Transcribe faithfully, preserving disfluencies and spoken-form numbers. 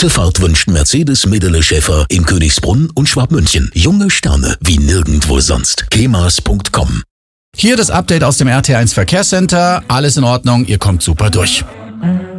Gute Fahrt wünscht Mercedes Medele Schäfer in Königsbrunn und Schwabmünchen. Junge Sterne wie nirgendwo sonst. kemas punkt com. Hier das Update aus dem R T eins Verkehrscenter. Alles in Ordnung, ihr kommt super durch.